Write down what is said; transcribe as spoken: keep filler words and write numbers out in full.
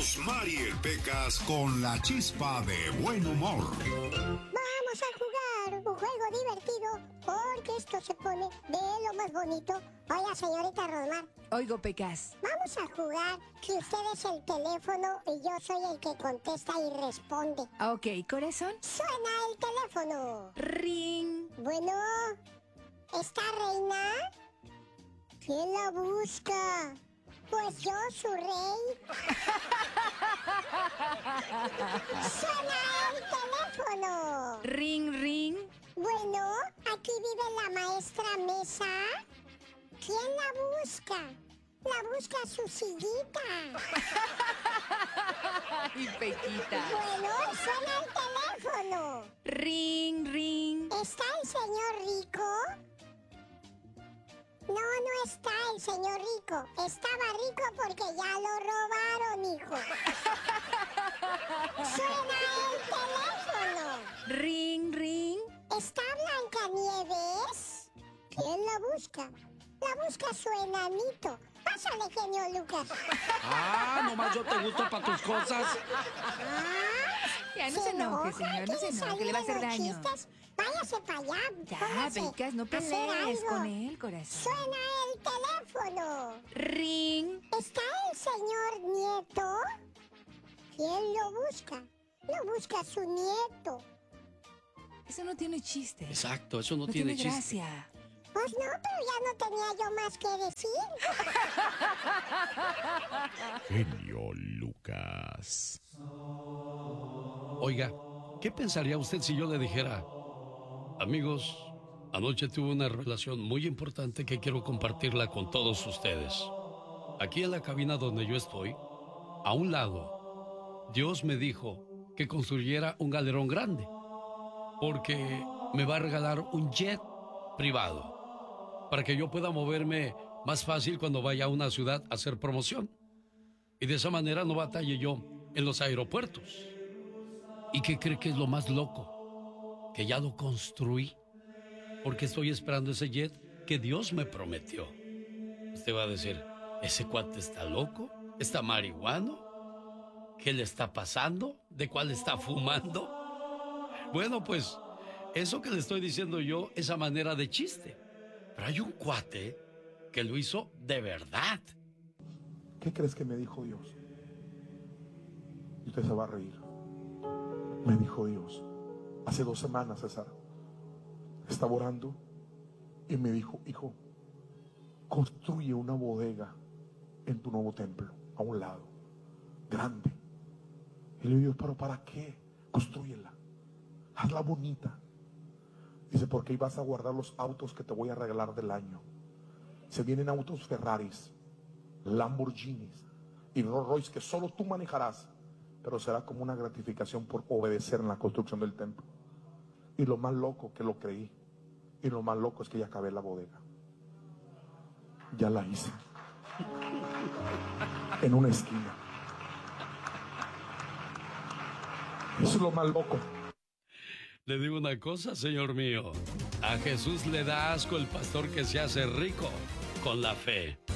Rosmarie Pecas con la chispa de buen humor. Vamos a jugar un juego divertido porque esto se pone de lo más bonito. Oiga, señorita Rosmar. Oigo, Pecas. Vamos a jugar que usted es el teléfono y yo soy el que contesta y responde. Ok, corazón. Suena el teléfono. Ring. Bueno, ¿está Reina? ¿Quién la busca? Pues yo, su rey. Suena el teléfono. Ring, ring. Bueno, aquí vive la maestra Mesa. ¿Quién la busca? La busca su sillita. Ay, Pequita. Bueno, suena el teléfono. Ring, ring. ¿Está el señor Rico? No, no está el señor Rico. Estaba rico porque ya lo robaron, hijo. Suena el teléfono. Ring, ring. ¿Está Blancanieves? ¿Quién la busca? La busca su enanito. Pásale, genio Lucas. Ah, nomás yo te gusto para tus cosas. Ah, Ya no se enoje, señor, no se enoje, le va a hacer daño. Chistes? Váyase para allá. Ya, Pecas, no pelees con él, corazón. Suena el teléfono. Ring. ¿Está el señor Nieto? ¿Quién lo busca? Lo busca su nieto. Eso no tiene chiste. Exacto, eso no, No tiene, tiene chiste. gracia. Pues no, pero ya no tenía yo más que decir. Genio Lucas. Oiga, ¿qué pensaría usted si yo le dijera, amigos, anoche tuve una relación muy importante que quiero compartirla con todos ustedes? Aquí en la cabina donde yo estoy, a un lado, Dios me dijo que construyera un galerón grande, porque me va a regalar un jet privado, para que yo pueda moverme más fácil cuando vaya a una ciudad a hacer promoción. Y de esa manera no batalle yo en los aeropuertos. ¿Y qué cree que es lo más loco? Que ya lo construí, porque estoy esperando ese jet que Dios me prometió. Usted va a decir, ¿ese cuate está loco? ¿Está marihuano? ¿Qué le está pasando? ¿De cuál está fumando? Bueno, pues, eso que le estoy diciendo yo es a manera de chiste. Pero hay un cuate que lo hizo de verdad. ¿Qué crees que me dijo Dios? Y usted se va a reír. Me dijo Dios, hace dos semanas, César, estaba orando y me dijo, hijo, construye una bodega en tu nuevo templo, a un lado, grande. Y le digo, ¿pero para qué? Constrúyela, hazla bonita. Dice, porque ahí vas a guardar los autos que te voy a regalar del año. Se vienen autos Ferraris, Lamborghinis y Rolls Royce que solo tú manejarás, pero será como una gratificación por obedecer en la construcción del templo. Y lo más loco que lo creí, y lo más loco es que ya acabé la bodega. Ya la hice. En una esquina. Eso es lo más loco. Le digo una cosa, señor mío. A Jesús le da asco el pastor que se hace rico con la fe.